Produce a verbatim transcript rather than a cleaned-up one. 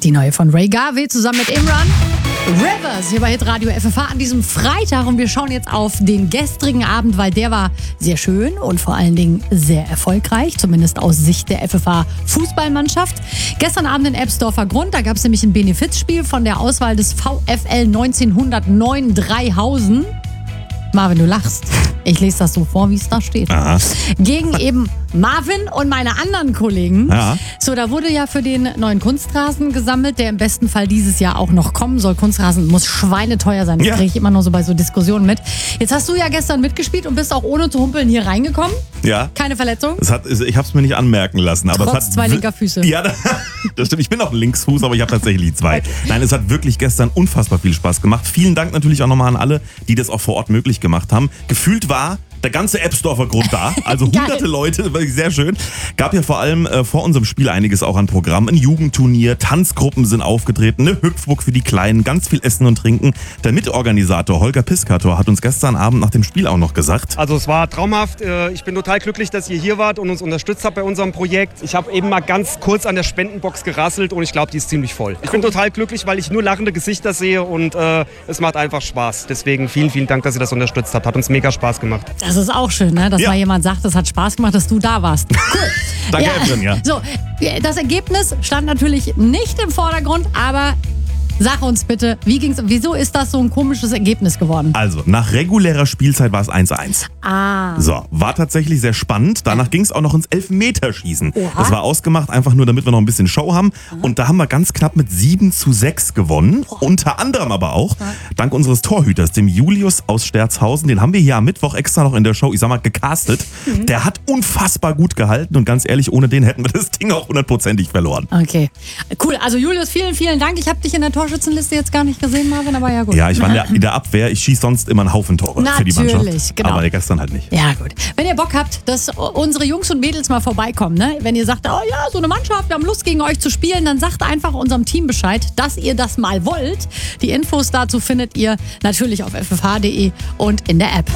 Die neue von Ray Garvey zusammen mit Imran. Rivers hier bei Hitradio F F H an diesem Freitag und wir schauen jetzt auf den gestrigen Abend, weil der war sehr schön und vor allen Dingen sehr erfolgreich, zumindest aus Sicht der F F H Fußballmannschaft. Gestern Abend in Ebsdorfer Grund, da gab es nämlich ein Benefizspiel von der Auswahl des VfL neunzehnhundertneun Dreihausen. Marvin, du lachst. Ich lese das so vor, wie es da steht. Aha. Gegen eben Marvin und meine anderen Kollegen. Ja. So, da wurde ja für den neuen Kunstrasen gesammelt, der im besten Fall dieses Jahr auch noch kommen soll. Kunstrasen muss schweineteuer sein. Das Ja. kriege ich immer nur so bei so Diskussionen mit. Jetzt hast du ja gestern mitgespielt und bist auch ohne zu humpeln hier reingekommen. Ja. Keine Verletzung. Es hat, ich habe es mir nicht anmerken lassen. Aber Trotz es hat zwei linker Füße. Ja, das stimmt. Ich bin auch ein Linksfuß, aber ich habe tatsächlich zwei. Nein, es hat wirklich gestern unfassbar viel Spaß gemacht. Vielen Dank natürlich auch nochmal an alle, die das auch vor Ort möglich gemacht haben. Gefühlt war der ganze Ebsdorfer Grund da, also hunderte Geil. Leute, wirklich sehr schön. Gab ja vor allem äh, vor unserem Spiel einiges auch an Programm. Ein Jugendturnier, Tanzgruppen sind aufgetreten, eine Hüpfburg für die Kleinen, ganz viel Essen und Trinken. Der Mitorganisator Holger Piskator hat uns gestern Abend nach dem Spiel auch noch gesagt. Also es war traumhaft. Ich bin total glücklich, dass ihr hier wart und uns unterstützt habt bei unserem Projekt. Ich habe eben mal ganz kurz an der Spendenbox gerasselt und ich glaube, die ist ziemlich voll. Ich bin total glücklich, weil ich nur lachende Gesichter sehe und äh, es macht einfach Spaß. Deswegen vielen, vielen Dank, dass ihr das unterstützt habt. Hat uns mega Spaß gemacht. Das ist auch schön, ne? dass Ja. mal jemand sagt, es hat Spaß gemacht, dass du da warst. Cool. Danke, Efren, ja. So, das Ergebnis stand natürlich nicht im Vordergrund, aber sag uns bitte, wie ging's, wieso ist das so ein komisches Ergebnis geworden? Also, nach regulärer Spielzeit war es eins zu eins. Ah. So, war tatsächlich sehr spannend. Danach ging es auch noch ins Elfmeterschießen. Oha. Das war ausgemacht, einfach nur, damit wir noch ein bisschen Show haben. Und da haben wir ganz knapp mit sieben zu sechs gewonnen. Unter anderem aber auch dank unseres Torhüters, dem Julius aus Sterzhausen. Den haben wir hier am Mittwoch extra noch in der Show, ich sag mal, gecastet. Mhm. Der hat unfassbar gut gehalten. Und ganz ehrlich, ohne den hätten wir das Ding auch hundertprozentig verloren. Okay. Cool. Also Julius, vielen, vielen Dank. Ich habe dich in der Torschützenliste jetzt gar nicht gesehen, Marvin, aber ja gut. Ja, ich war in der, in der Abwehr. Ich schieße sonst immer einen Haufen Tore für die Mannschaft. Natürlich, genau. Aber gestern halt nicht. Ja, gut. Wenn ihr Bock habt, dass unsere Jungs und Mädels mal vorbeikommen, ne? Wenn ihr sagt, oh ja, so eine Mannschaft, wir haben Lust gegen euch zu spielen, dann sagt einfach unserem Team Bescheid, dass ihr das mal wollt. Die Infos dazu findet ihr natürlich auf f f h punkt d e und in der App.